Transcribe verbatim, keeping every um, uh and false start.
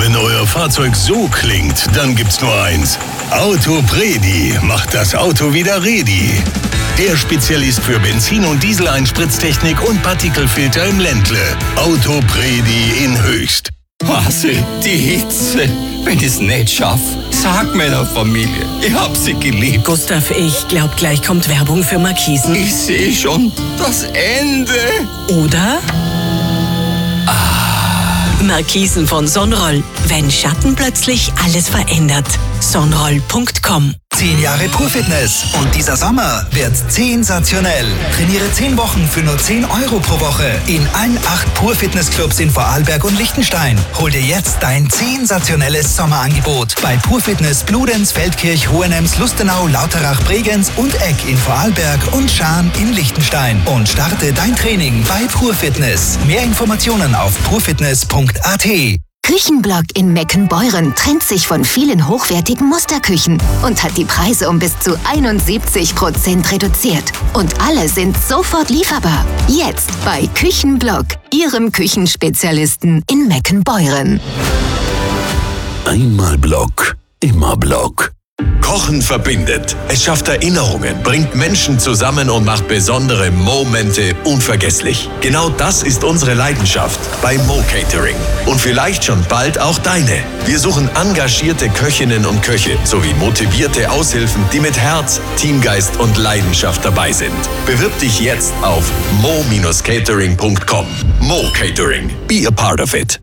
Wenn euer Fahrzeug so klingt, dann gibt's nur eins. Autopredi macht das Auto wieder ready. Der Spezialist für Benzin- und Dieseleinspritztechnik und Partikelfilter im Ländle. Autopredi in Höchst. Hase, die Hitze. Wenn ich's nicht schaff, sag meiner Familie, ich hab sie geliebt. Gustav, ich glaub, gleich kommt Werbung für Markisen. Ich seh schon das Ende. Oder? Markisen von Sonroll. Wenn Schatten plötzlich alles verändert. sonroll punkt com. Zehn Jahre Pur-Fitness und dieser Sommer wird's sensationell. Trainiere zehn Wochen für nur zehn Euro pro Woche in allen acht Pur-Fitness-Clubs in Vorarlberg und Liechtenstein. Hol dir jetzt dein sensationelles Sommerangebot bei Pur-Fitness Bludenz, Feldkirch, Hohenems, Lustenau, Lauterach, Bregenz und Egg in Vorarlberg und Schaan in Liechtenstein. Und starte dein Training bei Pur-Fitness. Mehr Informationen auf purfitness punkt a t. Küchenblock in Meckenbeuren trennt sich von vielen hochwertigen Musterküchen und hat die Preise um bis zu einundsiebzig Prozent reduziert. Und alle sind sofort lieferbar. Jetzt bei Küchenblock, Ihrem Küchenspezialisten in Meckenbeuren. Einmal Block, immer Block. Kochen verbindet. Es schafft Erinnerungen, bringt Menschen zusammen und macht besondere Momente unvergesslich. Genau das ist unsere Leidenschaft bei Mo Catering. Und vielleicht schon bald auch deine. Wir suchen engagierte Köchinnen und Köche sowie motivierte Aushilfen, die mit Herz, Teamgeist und Leidenschaft dabei sind. Bewirb dich jetzt auf mo Bindestrich catering punkt com. Mo Catering. Be a part of it.